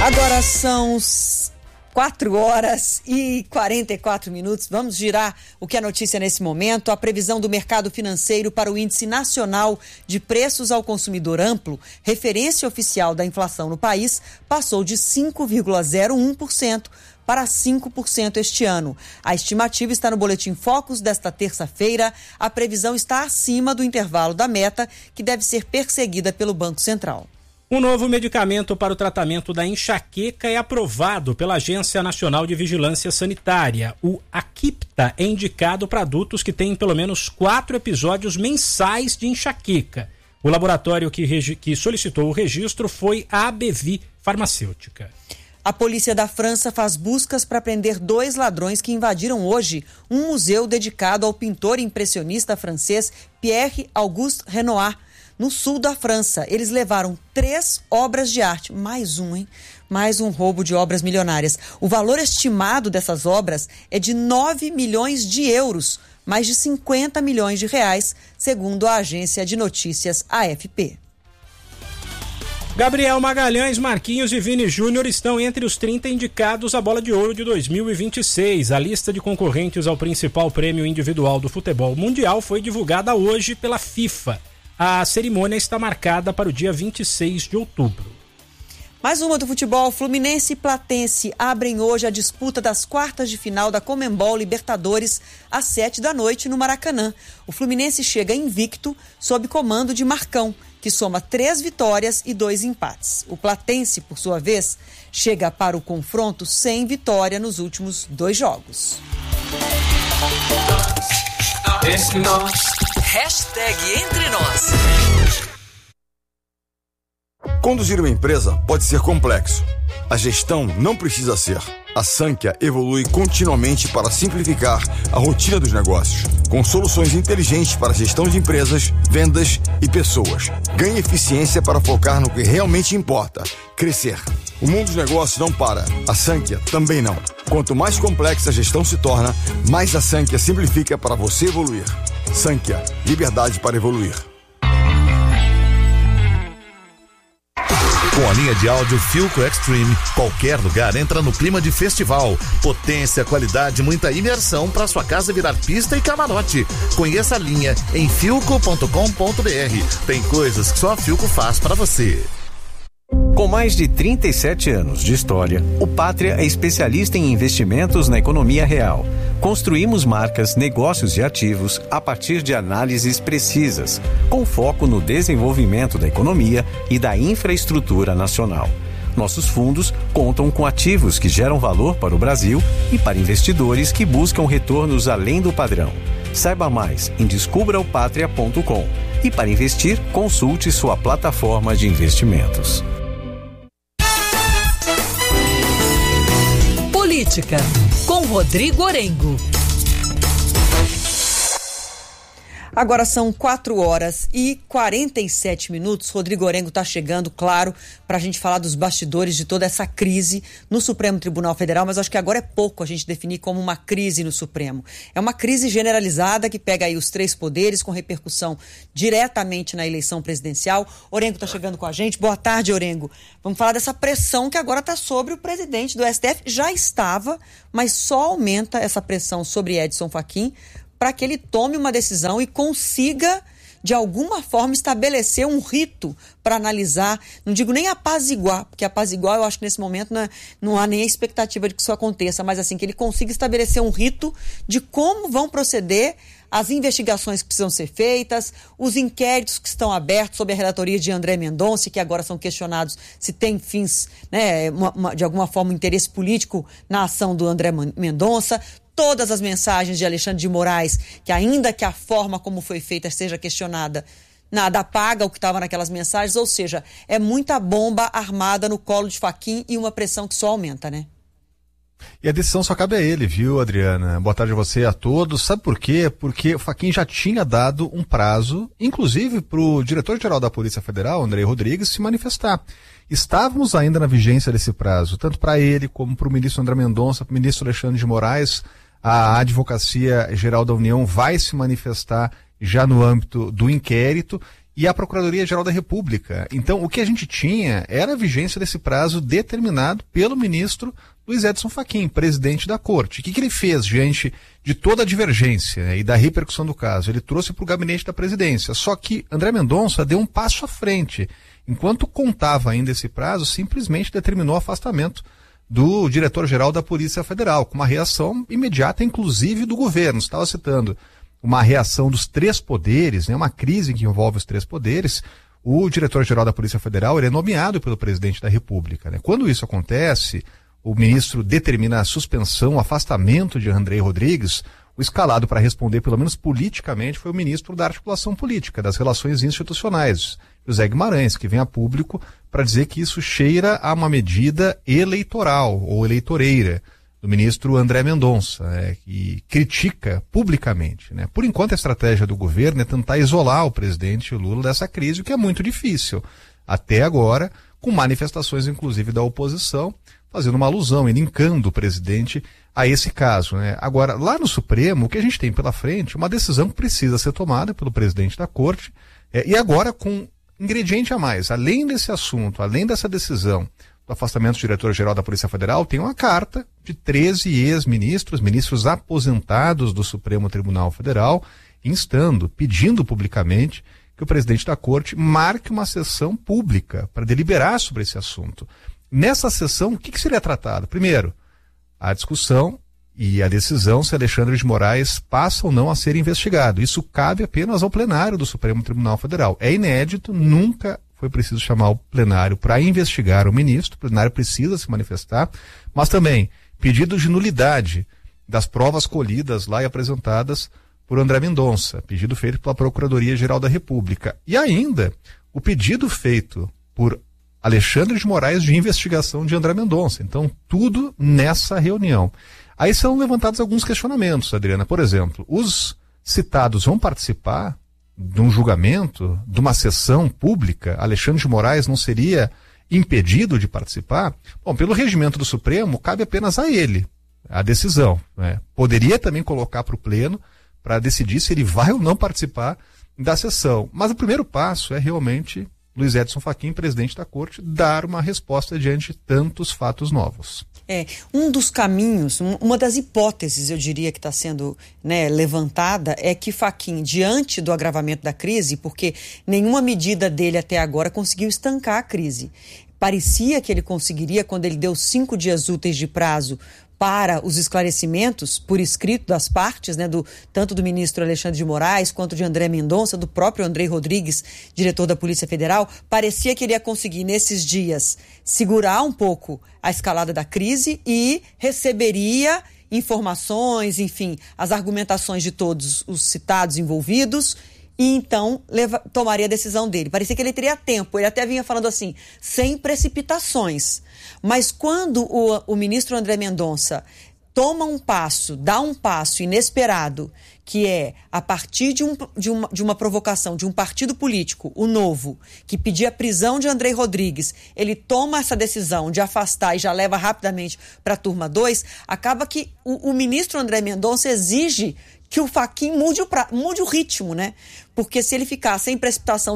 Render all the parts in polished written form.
Agora são 4h44. Vamos girar o que é notícia nesse momento. A previsão do mercado financeiro para o Índice Nacional de Preços ao Consumidor Amplo, referência oficial da inflação no país, passou de 5,01% para 5% este ano. A estimativa está no Boletim Focus desta terça-feira. A previsão está acima do intervalo da meta, que deve ser perseguida pelo Banco Central. Um novo medicamento para o tratamento da enxaqueca é aprovado pela Agência Nacional de Vigilância Sanitária. O Aquipta é indicado para adultos que têm pelo menos 4 episódios mensais de enxaqueca. O laboratório que solicitou o registro foi a AbbVie Farmacêutica. A polícia da França faz buscas para prender 2 ladrões que invadiram hoje um museu dedicado ao pintor impressionista francês Pierre-Auguste Renoir, no sul da França. Eles levaram 3 obras de arte. Mais um roubo de obras milionárias. O valor estimado dessas obras é de 9 milhões de euros, mais de 50 milhões de reais, segundo a agência de notícias AFP. Gabriel Magalhães, Marquinhos e Vini Júnior estão entre os 30 indicados à Bola de Ouro de 2026. A lista de concorrentes ao principal prêmio individual do futebol mundial foi divulgada hoje pela FIFA. A cerimônia está marcada para o dia 26 de outubro. Mais uma do futebol. Fluminense e Platense abrem hoje a disputa das quartas de final da Conmebol Libertadores às 19h no Maracanã. O Fluminense chega invicto sob comando de Marcão, que soma 3 vitórias e 2 empates. O Platense, por sua vez, chega para o confronto sem vitória nos últimos 2 jogos. Entre nós. Conduzir uma empresa pode ser complexo. A gestão não precisa ser. A Sankhya evolui continuamente para simplificar a rotina dos negócios, com soluções inteligentes para a gestão de empresas, vendas e pessoas. Ganhe eficiência para focar no que realmente importa: crescer. O mundo dos negócios não para. A Sankhya também não. Quanto mais complexa a gestão se torna, mais a Sankhya simplifica para você evoluir. Sankhya, liberdade para evoluir. Com a linha de áudio Philco Extreme, qualquer lugar entra no clima de festival. Potência, qualidade, muita imersão para sua casa virar pista e camarote. Conheça a linha em philco.com.br. Tem coisas que só a Philco faz para você. Com mais de 37 anos de história, o Pátria é especialista em investimentos na economia real. Construímos marcas, negócios e ativos a partir de análises precisas, com foco no desenvolvimento da economia e da infraestrutura nacional. Nossos fundos contam com ativos que geram valor para o Brasil e para investidores que buscam retornos além do padrão. Saiba mais em descubraopatria.com e, para investir, consulte sua plataforma de investimentos. Política, com Rodrigo Orengo. Agora são 4h47. Rodrigo Orengo está chegando, claro, para a gente falar dos bastidores de toda essa crise no Supremo Tribunal Federal, mas acho que agora é pouco a gente definir como uma crise no Supremo. É uma crise generalizada que pega aí os 3 poderes, com repercussão diretamente na eleição presidencial. Orengo está chegando com a gente. Boa tarde, Orengo. Vamos falar dessa pressão que agora está sobre o presidente do STF. Já estava, mas só aumenta essa pressão sobre Edson Fachin, para que ele tome uma decisão e consiga, de alguma forma, estabelecer um rito para analisar, não digo nem apaziguar, porque apaziguar eu acho que nesse momento não há nem a expectativa de que isso aconteça, mas assim, que ele consiga estabelecer um rito de como vvão proceder as investigações que precisam ser feitas, os inquéritos que estão abertos sob a relatoria de André Mendonça, que agora são questionados se tem fins, né, de alguma forma, um interesse político na ação do André Mendonça. Todas as mensagens de Alexandre de Moraes, que ainda que a forma como foi feita seja questionada, nada apaga o que estava naquelas mensagens, ou seja, é muita bomba armada no colo de Fachin e uma pressão que só aumenta, né? E a decisão só cabe a ele, viu, Adriana? Boa tarde a você e a todos. Sabe por quê? Porque o Fachin já tinha dado um prazo, inclusive para o diretor-geral da Polícia Federal, André Rodrigues, se manifestar. Estávamos ainda na vigência desse prazo, tanto para ele como para o ministro André Mendonça, para o ministro Alexandre de Moraes. A Advocacia Geral da União vai se manifestar já no âmbito do inquérito e a Procuradoria-Geral da República. Então, o que a gente tinha era a vigência desse prazo determinado pelo ministro Luiz Edson Fachin, presidente da Corte. O que ele fez diante de toda a divergência, né, e da repercussão do caso? Ele trouxe para o gabinete da presidência. Só que André Mendonça deu um passo à frente. Enquanto contava ainda esse prazo, simplesmente determinou o afastamento do diretor-geral da Polícia Federal, com uma reação imediata, inclusive do governo. Estava citando uma reação dos três poderes, né, uma crise que envolve os três poderes. O diretor-geral da Polícia Federal ele é nomeado pelo presidente da República, né? Quando isso acontece, o ministro determina a suspensão, o afastamento de André Rodrigues. O escalado para responder, pelo menos politicamente, foi o ministro da Articulação Política, das Relações Institucionais, José Guimarães, que vem a público para dizer que isso cheira a uma medida eleitoral ou eleitoreira do ministro André Mendonça, que critica publicamente, né? Por enquanto, a estratégia do governo é tentar isolar o presidente Lula dessa crise, o que é muito difícil. Até agora, com manifestações, inclusive, da oposição, fazendo uma alusão e linkando o presidente a esse caso, né? Agora, lá no Supremo, o que a gente tem pela frente é uma decisão que precisa ser tomada pelo presidente da Corte, e agora com ingrediente a mais. Além desse assunto, além dessa decisão do afastamento do diretor-geral da Polícia Federal, tem uma carta de 13 ex-ministros, ministros aposentados do Supremo Tribunal Federal, instando, pedindo publicamente que o presidente da Corte marque uma sessão pública para deliberar sobre esse assunto. Nessa sessão, o que seria tratado? Primeiro, a discussão e a decisão se Alexandre de Moraes passa ou não a ser investigado. Isso cabe apenas ao plenário do Supremo Tribunal Federal. É inédito, nunca foi preciso chamar o plenário para investigar o ministro, o plenário precisa se manifestar, mas também pedido de nulidade das provas colhidas lá e apresentadas por André Mendonça, pedido feito pela Procuradoria-Geral da República. E ainda o pedido feito por Alexandre de Moraes de investigação de André Mendonça. Então, tudo nessa reunião. Aí são levantados alguns questionamentos, Adriana. Por exemplo, os citados vão participar de um julgamento, de uma sessão pública? Alexandre de Moraes não seria impedido de participar? Bom, pelo regimento do Supremo, cabe apenas a ele a decisão, né? Poderia também colocar para o Pleno para decidir se ele vai ou não participar da sessão. Mas o primeiro passo é realmente Luiz Edson Fachin, presidente da Corte, dar uma resposta diante de tantos fatos novos. Um dos caminhos, uma das hipóteses, eu diria, que está sendo, né, levantada é que Fachin, diante do agravamento da crise, porque nenhuma medida dele até agora conseguiu estancar a crise. Parecia que ele conseguiria, quando ele deu 5 dias úteis de prazo para os esclarecimentos por escrito das partes, né, tanto do ministro Alexandre de Moraes quanto de André Mendonça, do próprio André Rodrigues, diretor da Polícia Federal, parecia que ele ia conseguir nesses dias segurar um pouco a escalada da crise e receberia informações, enfim, as argumentações de todos os citados envolvidos, e então tomaria a decisão dele. Parecia que ele teria tempo, ele até vinha falando assim, sem precipitações. Mas quando o ministro André Mendonça toma um passo, dá um passo inesperado, que é a partir de uma provocação de um partido político, o Novo, que pedia a prisão de André Rodrigues, ele toma essa decisão de afastar e já leva rapidamente para a turma 2, acaba que o ministro André Mendonça exige que o Fachin mude o ritmo, né? Porque se ele ficar sem precipitação,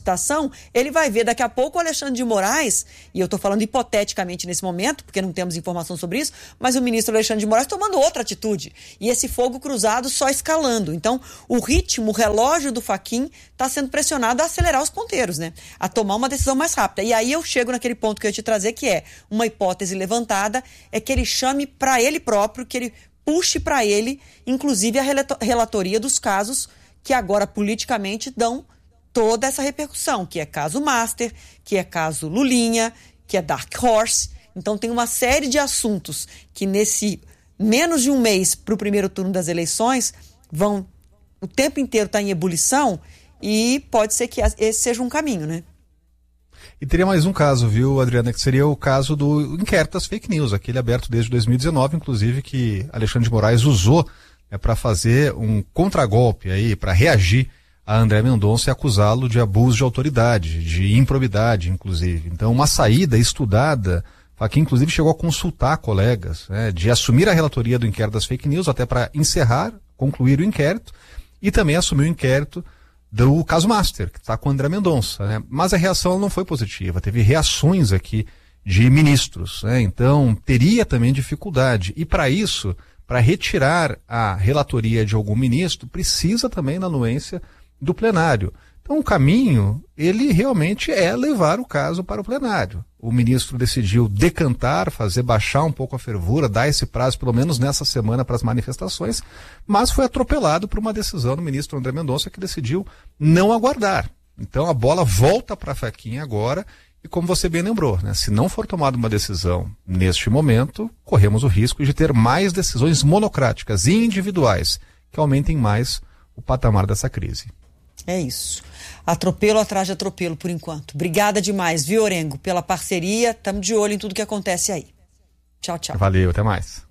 ele vai ver daqui a pouco o Alexandre de Moraes, e eu estou falando hipoteticamente nesse momento, porque não temos informação sobre isso, mas o ministro Alexandre de Moraes tomando outra atitude. E esse fogo cruzado só escalando. Então, o ritmo, o relógio do Fachin está sendo pressionado a acelerar os ponteiros, né? A tomar uma decisão mais rápida. E aí eu chego naquele ponto que eu ia te trazer, que é uma hipótese levantada, é que ele chame para ele próprio, que ele puxe para ele, inclusive, a relatoria dos casos que agora politicamente dão toda essa repercussão, que é caso Master, que é caso Lulinha, que é Dark Horse. Então tem uma série de assuntos que nesse menos de um mês para o primeiro turno das eleições vão o tempo inteiro estar em ebulição, e pode ser que esse seja um caminho, né? E teria mais um caso, viu, Adriana, que seria o caso do inquérito das fake news, aquele aberto desde 2019, inclusive, que Alexandre de Moraes usou para fazer um contragolpe aí, para reagir a André Mendonça e acusá-lo de abuso de autoridade, de improbidade, inclusive. Então, uma saída estudada, Fachin, inclusive, chegou a consultar colegas, né, de assumir a relatoria do inquérito das fake news, até para concluir o inquérito, e também assumir o inquérito do caso Master, que está com o André Mendonça, né? Mas a reação não foi positiva, teve reações aqui de ministros, né? Então teria também dificuldade. E para isso, para retirar a relatoria de algum ministro, precisa também da anuência do plenário. Então o caminho, ele realmente é levar o caso para o plenário. O ministro decidiu decantar, fazer baixar um pouco a fervura, dar esse prazo pelo menos nessa semana para as manifestações, mas foi atropelado por uma decisão do ministro André Mendonça, que decidiu não aguardar. Então a bola volta para a Fachin agora, e como você bem lembrou, né, se não for tomada uma decisão neste momento, corremos o risco de ter mais decisões monocráticas e individuais que aumentem mais o patamar dessa crise. É isso. Atropelo atrás de atropelo, por enquanto. Obrigada demais, viu, Orengo, pela parceria. Estamos de olho em tudo que acontece aí. Tchau, tchau. Valeu, até mais.